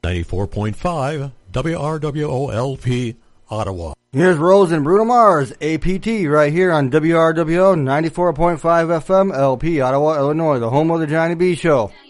94.5 WRWO-LP, Ottawa. Here's Rose and Bruno Mars, APT, right here on WRWO 94.5 FM, LP, Ottawa, Illinois, the home of the Johnny B Show.